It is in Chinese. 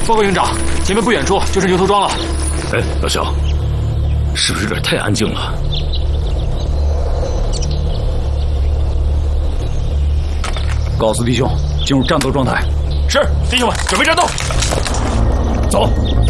报告营长，前面不远处就是牛头庄了。 哎，老肖，是不是有点太安静了？ 告诉弟兄，进入战斗状态。 是，弟兄们，准备战斗。走。